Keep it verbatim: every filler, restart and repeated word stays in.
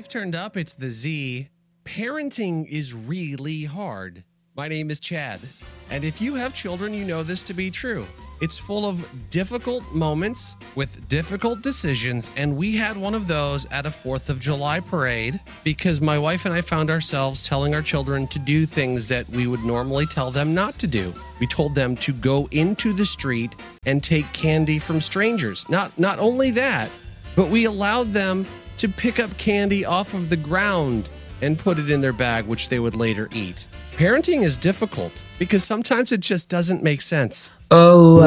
turned up, it's the Z. Parenting is really hard. My name is Chad, and if you have children, you know this to be true. It's full of difficult moments with difficult decisions, and we had one of those at a fourth of July parade because my wife and I found ourselves telling our children to do things that we would normally tell them not to do. We told them to go into the street and take candy from strangers. Not, not only that, but we allowed them to pick up candy off of the ground and put it in their bag, which they would later eat. Parenting is difficult because sometimes it just doesn't make sense. Oh,